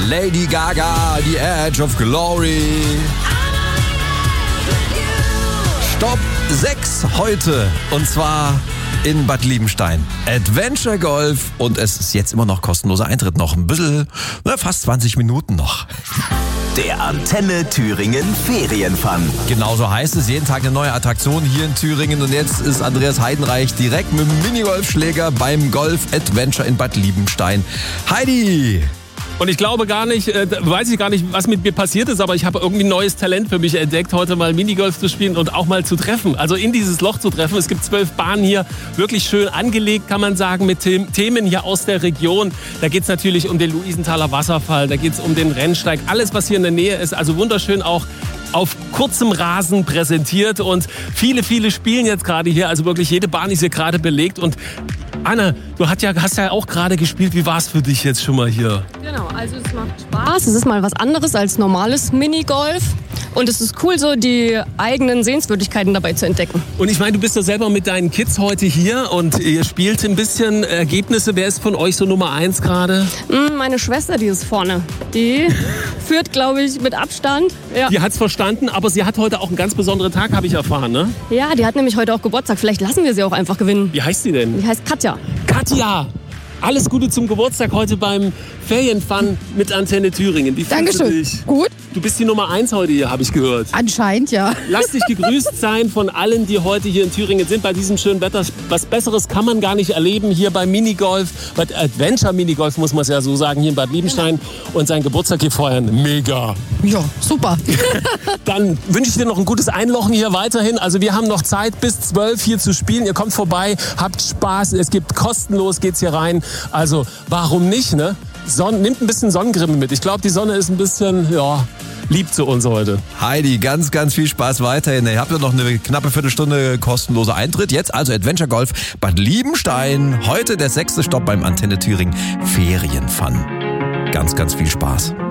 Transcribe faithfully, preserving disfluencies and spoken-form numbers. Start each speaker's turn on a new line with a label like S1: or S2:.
S1: Lady Gaga, The Edge of Glory. Stopp sechs heute und zwar in Bad Liebenstein. Adventure Golf und es ist jetzt immer noch kostenloser Eintritt. Noch ein bisschen, na, fast zwanzig Minuten noch.
S2: Der Antenne Thüringen Ferienfun.
S1: Genauso heißt es, jeden Tag eine neue Attraktion hier in Thüringen. Und jetzt ist Andreas Heidenreich direkt mit dem Minigolfschläger beim Golf Adventure in Bad Liebenstein. Heidi!
S3: Und ich glaube gar nicht, äh, weiß ich gar nicht, was mit mir passiert ist, aber ich habe irgendwie ein neues Talent für mich entdeckt, heute mal Minigolf zu spielen und auch mal zu treffen. Also in dieses Loch zu treffen. Es gibt zwölf Bahnen hier, wirklich schön angelegt, kann man sagen, mit Themen hier aus der Region. Da geht es natürlich um den Luisenthaler Wasserfall, da geht es um den Rennsteig, alles, was hier in der Nähe ist. Also wunderschön auch auf kurzem Rasen präsentiert und viele, viele spielen jetzt gerade hier. Also wirklich jede Bahn ist hier gerade belegt und Anna, du hast ja, hast ja auch gerade gespielt. Wie war es für dich jetzt schon mal hier?
S4: Genau, also es macht Spaß. Es ist mal was anderes als normales Minigolf. Und es ist cool, so die eigenen Sehenswürdigkeiten dabei zu entdecken.
S3: Und ich meine, du bist ja selber mit deinen Kids heute hier und ihr spielt ein bisschen Ergebnisse. Wer ist von euch so Nummer eins gerade?
S4: Meine Schwester, die ist vorne. Die führt, glaube ich, mit Abstand. Ja.
S3: Die hat's verstanden, aber sie hat heute auch einen ganz besonderen Tag, habe ich erfahren, ne?
S4: Ja, die hat nämlich heute auch Geburtstag. Vielleicht lassen wir sie auch einfach gewinnen.
S3: Wie heißt sie denn?
S4: Die heißt Katja.
S3: Katja! Alles Gute zum Geburtstag heute beim Ferienfun mit Antenne Thüringen. Wie fühlst du dich?
S5: Gut.
S3: Du bist die Nummer eins heute hier, habe ich gehört.
S5: Anscheinend, ja.
S3: Lass dich gegrüßt sein von allen, die heute hier in Thüringen sind, bei diesem schönen Wetter. Was Besseres kann man gar nicht erleben hier beim Minigolf, bei Adventure Minigolf muss man es ja so sagen, hier in Bad Liebenstein und seinen Geburtstag hier feiern. Mega.
S5: Ja, super.
S3: Dann wünsche ich dir noch ein gutes Einlochen hier weiterhin. Also wir haben noch Zeit bis zwölf hier zu spielen. Ihr kommt vorbei, habt Spaß. Es gibt kostenlos, geht's hier rein. Also warum nicht, ne? Sonn, nimmt ein bisschen Sonnencreme mit. Ich glaube, die Sonne ist ein bisschen, ja, lieb zu uns heute.
S1: Heidi, ganz, ganz viel Spaß weiterhin. Ihr habt ja noch eine knappe Viertelstunde kostenloser Eintritt. Jetzt also Adventure Golf Bad Liebenstein. Heute der sechste Stopp beim Antenne Thüringen Ferienfun. Ganz, ganz viel Spaß.